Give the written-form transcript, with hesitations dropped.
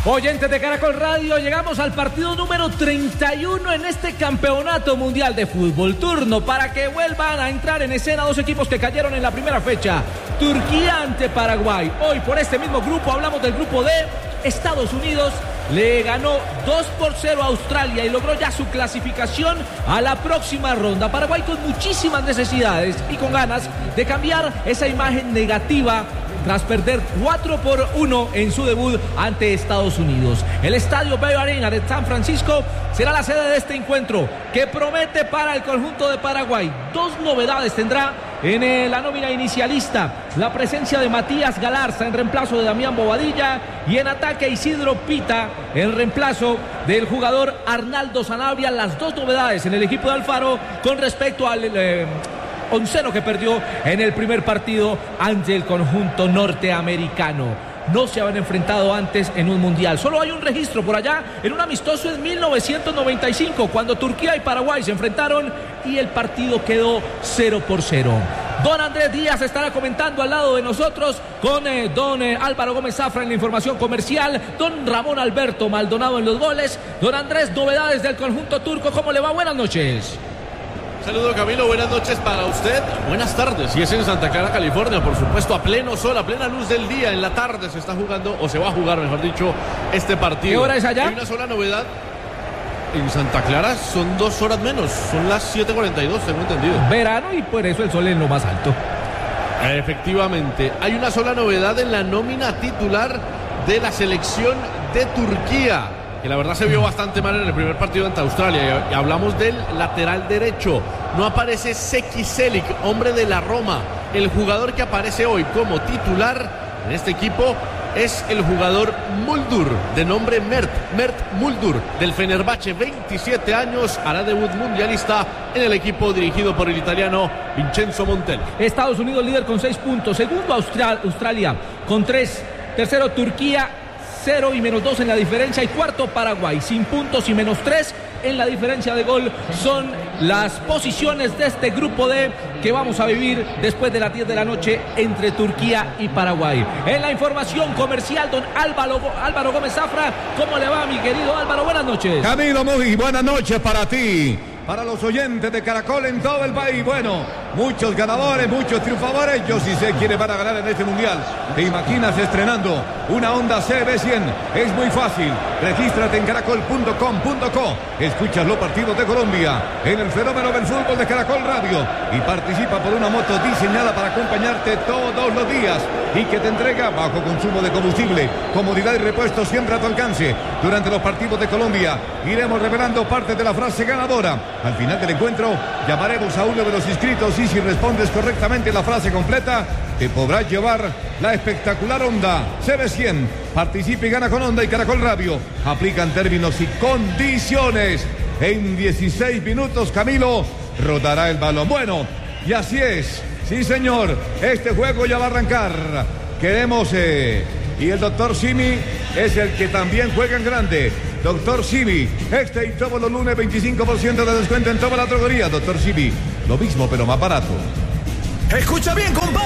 Oyentes de Caracol Radio, llegamos al partido número 31 en este campeonato mundial de fútbol. Turno para que vuelvan a entrar en escena dos equipos que cayeron en la primera fecha. Turquía ante Paraguay. Hoy por este mismo grupo hablamos del grupo D. Estados Unidos le ganó 2-0 a Australia y logró ya su clasificación a la próxima ronda. Paraguay con muchísimas necesidades y con ganas de cambiar esa imagen negativa tras perder 4-1 en su debut ante Estados Unidos. El estadio Bay Arena de San Francisco será la sede de este encuentro que promete para el conjunto de Paraguay. Dos novedades tendrá en la nómina inicialista: la presencia de Matías Galarza en reemplazo de Damián Bobadilla, y en ataque Isidro Pita en reemplazo del jugador Arnaldo Sanabria. Las dos novedades en el equipo de Alfaro con respecto al onceno que perdió en el primer partido ante el conjunto norteamericano. No se habían enfrentado antes en un mundial. Solo hay un registro por allá en un amistoso en 1995, cuando Turquía y Paraguay se enfrentaron y el partido quedó 0-0. Don Andrés Díaz estará comentando al lado de nosotros con don Álvaro Gómez Zafra en la información comercial, don Ramón Alberto Maldonado en los goles. Don Andrés, novedades del conjunto turco, ¿cómo le va? Buenas noches. Saludo, Camilo, buenas noches para usted, buenas tardes, y es en Santa Clara, California, por supuesto, a pleno sol, a plena luz del día, en la tarde se está jugando, o se va a jugar, mejor dicho, este partido. ¿Qué hora es allá? Hay una sola novedad, en Santa Clara son 2 horas menos, son las 7:42, tengo entendido. Verano y por eso el sol es lo más alto. Efectivamente, hay una sola novedad en la nómina titular de la selección de Turquía, que la verdad se vio bastante mal en el primer partido ante Australia, y hablamos del lateral derecho. No aparece Seki Çelik, hombre de la Roma. El jugador que aparece hoy como titular en este equipo es el jugador Muldur, de nombre Mert Muldur, del Fenerbahce, 27 años, hará debut mundialista en el equipo dirigido por el italiano Vincenzo Montella. Estados Unidos líder con 6 puntos, segundo Australia con 3, tercero Turquía 0 y -2 en la diferencia, y cuarto Paraguay sin puntos y -3 en la diferencia de gol. Son las posiciones de este grupo D que vamos a vivir después de las 10 de la noche entre Turquía y Paraguay. En la información comercial, don Álvaro Gómez Zafra, ¿cómo le va, mi querido Álvaro? Buenas noches. Camilo, muy buenas noches para ti, para los oyentes de Caracol en todo el país. Bueno, muchos ganadores, muchos triunfadores. Yo sí sé quiénes van a ganar en este mundial. ¿Te imaginas estrenando una Honda CB100? Es muy fácil. Regístrate en caracol.com.co. Escuchas los partidos de Colombia en el fenómeno del fútbol de Caracol Radio y participa por una moto diseñada para acompañarte todos los días y que te entrega bajo consumo de combustible, comodidad y repuesto siempre a tu alcance. Durante los partidos de Colombia iremos revelando parte de la frase ganadora. Al final del encuentro llamaremos a uno de los inscritos y si respondes correctamente la frase completa, te podrás llevar la espectacular Honda CB100. Participa y gana con Honda y Caracol Radio. Aplican términos y condiciones. En 16 minutos, Camilo, rodará el balón. Bueno, y así es. Sí, señor. Este juego ya va a arrancar. Queremos... y el doctor Simi es el que también juega en grande. Doctor Simi, este y todos los lunes 25% de descuento en toda la droguería. Doctor Simi, lo mismo pero más barato. Escucha bien, compadre.